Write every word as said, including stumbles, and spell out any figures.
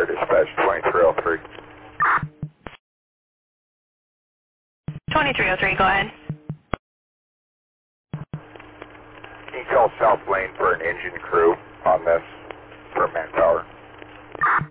dispatch twenty-three oh three. twenty-three oh three, go ahead. Can you call South Lane for an engine crew on this for manpower?